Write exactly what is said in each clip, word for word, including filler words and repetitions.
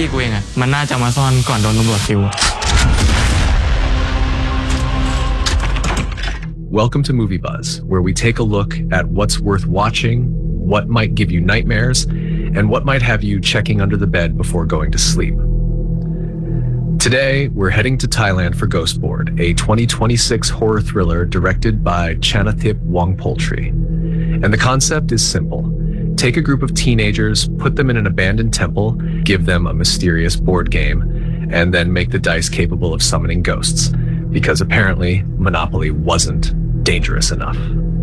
กูเองอะมันน่าจะมาซ่อนก่อนโดนตำรวจติว Welcome to Movie Buzz, where we take a look at what's worth watching, what might give you nightmares, and what might have you checking under the bed before going to sleep. Today, we're heading to Thailand for Ghostboard, a twenty twenty-six horror thriller directed by Chanathip Wongpoltri. And the concept is simple. Take a group of teenagers, put them in an abandoned temple, give them a mysterious board game, and then make the dice capable of summoning ghosts, because apparently Monopoly wasn't dangerous enough.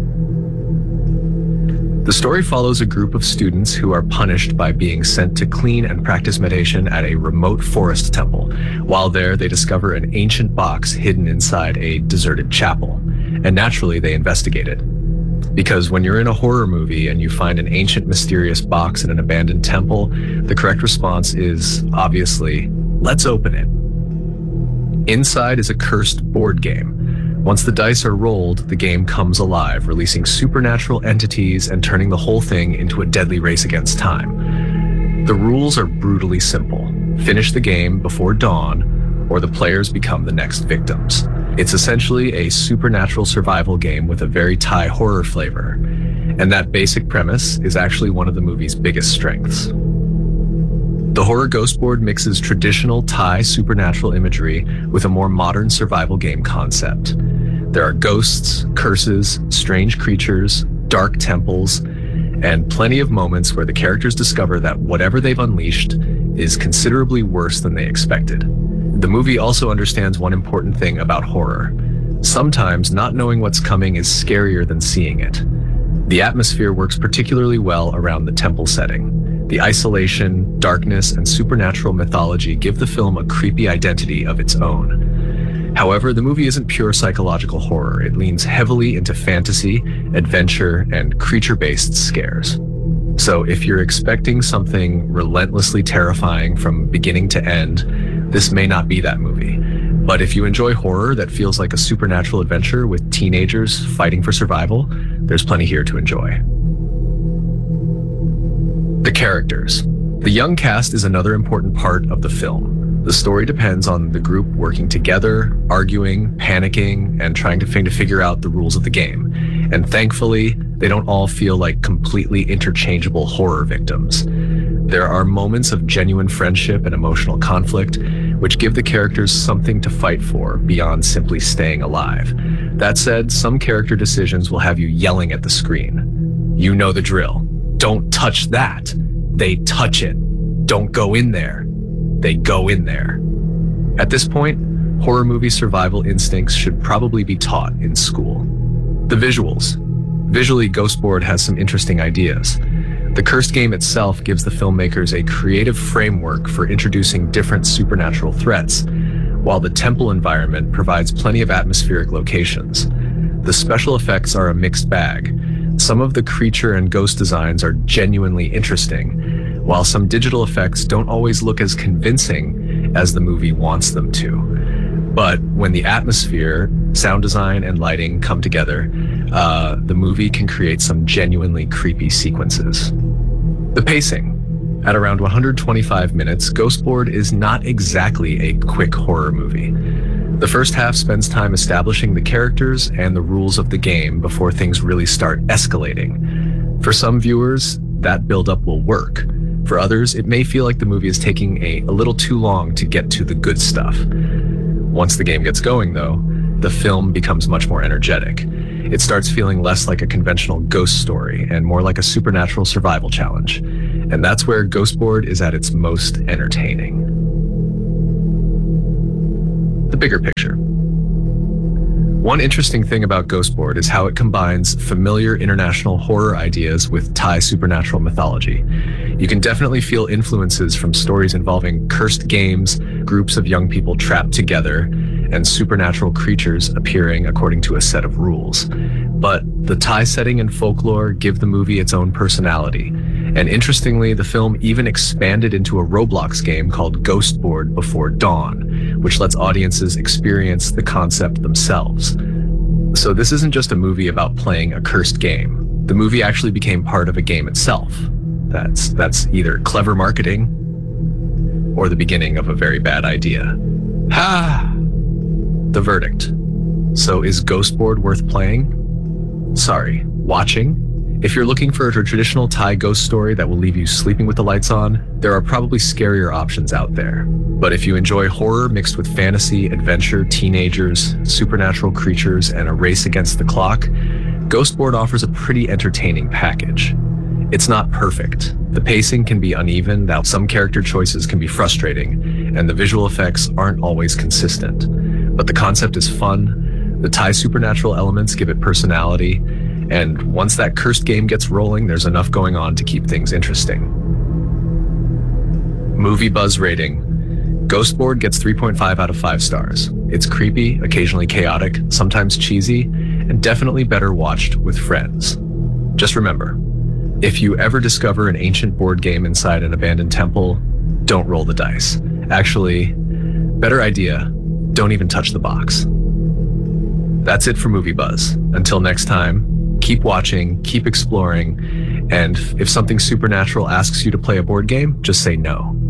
The story follows a group of students who are punished by being sent to clean and practice meditation at a remote forest temple. While there, they discover an ancient box hidden inside a deserted chapel, and naturally they investigate it. Because when you're in a horror movie and you find an ancient mysterious box in an abandoned temple, the correct response is, obviously, let's open it. Inside is a cursed board game. Once the dice are rolled, the game comes alive, releasing supernatural entities and turning the whole thing into a deadly race against time. The rules are brutally simple. Finish the game before dawn, or the players become the next victims. It's essentially a supernatural survival game with a very Thai horror flavor. And that basic premise is actually one of the movie's biggest strengths. The horror Ghostboard mixes traditional Thai supernatural imagery with a more modern survival game concept. There are ghosts, curses, strange creatures, dark temples, and plenty of moments where the characters discover that whatever they've unleashed is considerably worse than they expected. The movie also understands one important thing about horror. Sometimes not knowing what's coming is scarier than seeing it. The atmosphere works particularly well around the temple setting. The isolation, darkness, and supernatural mythology give the film a creepy identity of its own. However, the movie isn't pure psychological horror. It leans heavily into fantasy, adventure, and creature-based scares. So if you're expecting something relentlessly terrifying from beginning to end, this may not be that movie. But if you enjoy horror that feels like a supernatural adventure with teenagers fighting for survival, there's plenty here to enjoy. The characters. The young cast is another important part of the film. The story depends on the group working together, arguing, panicking, and trying to f- to figure out the rules of the game. And thankfully, they don't all feel like completely interchangeable horror victims. There are moments of genuine friendship and emotional conflict, which give the characters something to fight for beyond simply staying alive. That said, some character decisions will have you yelling at the screen. You know the drill. Don't touch that. They touch it. Don't go in there. They go in there. At this point, horror movie survival instincts should probably be taught in school. The visuals. Visually, Ghostboard has some interesting ideas. The cursed game itself gives the filmmakers a creative framework for introducing different supernatural threats, while the temple environment provides plenty of atmospheric locations. The special effects are a mixed bag. Some of the creature and ghost designs are genuinely interesting, while some digital effects don't always look as convincing as the movie wants them to. But when the atmosphere, sound design, and lighting come together, uh, the movie can create some genuinely creepy sequences. The pacing. At around one hundred twenty-five minutes, Ghostboard is not exactly a quick horror movie. The first half spends time establishing the characters and the rules of the game before things really start escalating. For some viewers, that buildup will work. For others, it may feel like the movie is taking a, a little too long to get to the good stuff. Once the game gets going, though, the film becomes much more energetic. It starts feeling less like a conventional ghost story and more like a supernatural survival challenge. And that's where Ghostboard is at its most entertaining. The bigger picture. One interesting thing about Ghostboard is how it combines familiar international horror ideas with Thai supernatural mythology. You can definitely feel influences from stories involving cursed games, groups of young people trapped together, and supernatural creatures appearing according to a set of rules. But the Thai setting and folklore give the movie its own personality. And interestingly, the film even expanded into a Roblox game called Ghostboard Before Dawn, which lets audiences experience the concept themselves. So this isn't just a movie about playing a cursed game. The movie actually became part of a game itself. That's, that's either clever marketing or the beginning of a very bad idea. Ah! The verdict. So is Ghostboard worth playing? Sorry, watching? If you're looking for a traditional Thai ghost story that will leave you sleeping with the lights on, there are probably scarier options out there. But if you enjoy horror mixed with fantasy, adventure, teenagers, supernatural creatures, and a race against the clock, Ghostboard offers a pretty entertaining package. It's not perfect. The pacing can be uneven, that some character choices can be frustrating, and the visual effects aren't always consistent. But the concept is fun, the Thai supernatural elements give it personality, and once that cursed game gets rolling, there's enough going on to keep things interesting. Movie Buzz rating. Ghostboard gets three point five out of five stars. It's creepy, occasionally chaotic, sometimes cheesy, and definitely better watched with friends. Just remember, if you ever discover an ancient board game inside an abandoned temple, don't roll the dice. Actually, better idea, don't even touch the box. That's it for Movie Buzz. Until next time, keep watching, keep exploring, and if something supernatural asks you to play a board game, just say no.